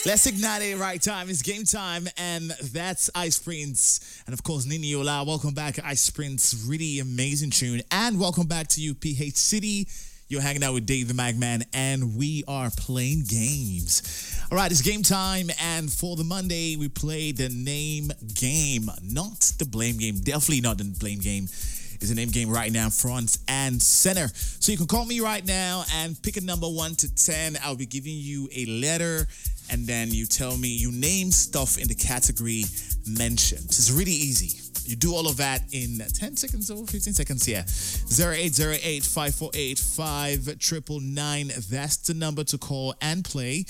Let's ignite it right time. It's game time, and that's Ice Prince. And of course, Nini Ola. Welcome back, Ice Prince. Really amazing tune. And welcome back to you, PH City. You're hanging out with Dave the Magman, and we are playing games. All right, it's game time, and for the Monday, we play the name game, not the blame game. Definitely not the blame game. It's a name game right now, front and center. So you can call me right now and pick a number 1 to 10. I'll be giving you a letter, and then you tell me, you name stuff in the category mentioned. It's really easy. You do all of that in 10 seconds or 15 seconds, yeah. 0808-548-5999. That's the number to call and play.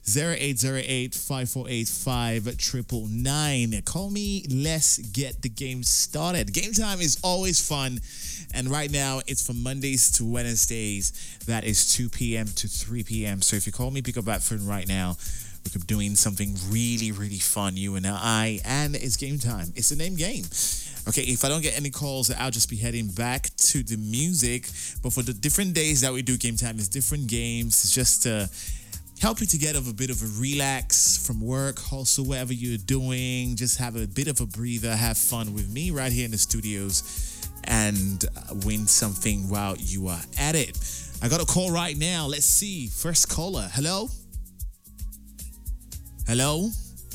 0808-548-5999. Call me, let's get the game started. Game time is always fun. And right now, it's from Mondays to Wednesdays. That is 2 p.m. to 3 p.m. So if you call me, pick up that phone right now. We're doing something really, really fun, you and I, and it's game time. It's a name game. Okay, if I don't get any calls, I'll just be heading back to the music. But for the different days that we do game time, it's different games. It's just to help you to get a bit of a relax from work, also whatever you're doing. Just have a bit of a breather, have fun with me right here in the studios, and win something while you are at it. I got a call right now. Let's see. First caller. Hello? Hello?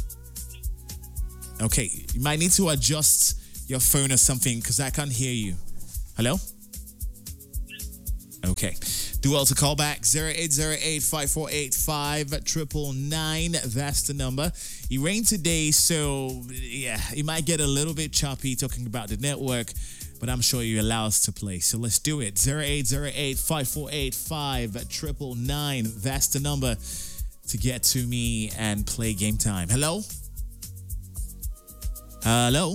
Okay, you might need to adjust your phone or something because I can't hear you. Hello? Okay. Do well to call back 0808-548-5999. That's the number. It rained today, so yeah, it might get a little bit choppy talking about the network, but I'm sure you allow us to play. So let's do it. 0808-548-5999. That's the number to get to me and play game time. Hello? Hello?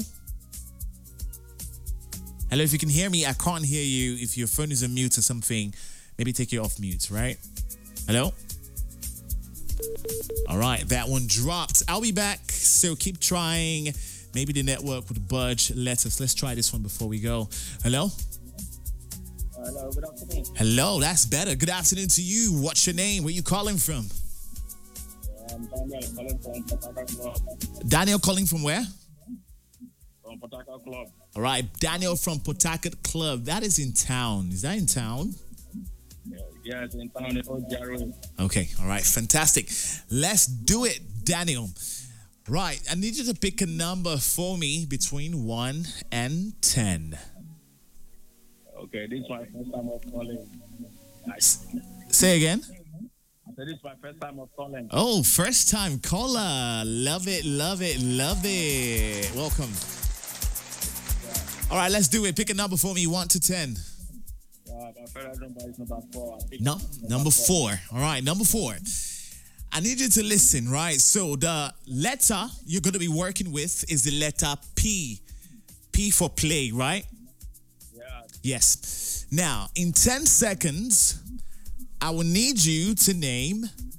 Hello, if you can hear me, I can't hear you. If your phone is on mute or something, maybe take it off mute, right? Hello? All right, that one dropped. I'll be back, so keep trying. Maybe the network would budge. Let's try this one before we go. Hello? Hello, good afternoon. Hello, that's better. Good afternoon to you. What's your name? Where you calling from? Daniel calling from Potaka Club. Daniel calling from where? From Potaka Club. All right, Daniel from Pawtucket Club. That is in town. Is that in town? Yes, in town in Ojaro. Okay, all right, fantastic. Let's do it, Daniel. Right, I need you to pick a number for me between 1 and 10. Okay, this is my first time of calling. Say again? So this is my first time of calling. Oh, first time caller. Love it, love it, love it. Welcome. All right, let's do it. Pick a number for me, 1 to 10. My favorite number is number 4. No, number 4. All right, number 4. I need you to listen, right? So the letter you're going to be working with is the letter P. P for play, right? Yeah. Yes. Now, in 10 seconds, I will need you to name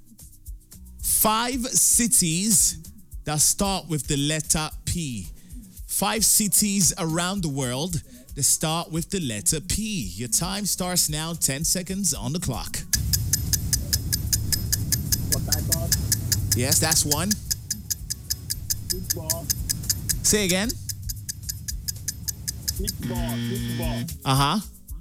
5 cities that start with the letter P. 5 cities around the world that start with the letter P. Your time starts now, 10 seconds on the clock. Potaka. Yes, that's one. Football. Say again. Football. Uh-huh.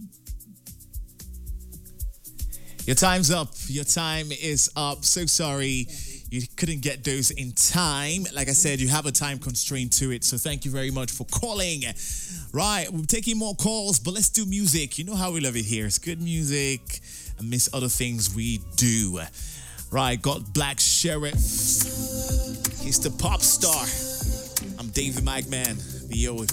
Your time's up. Your time is up. So sorry you couldn't get those in time. Like I said, you have a time constraint to it. So thank you very much for calling. Right, we're taking more calls, but let's do music. You know how we love it here. It's good music amidst other things we do. Right, got Black Sheriff. He's the pop star. I'm David Magman. Be yo with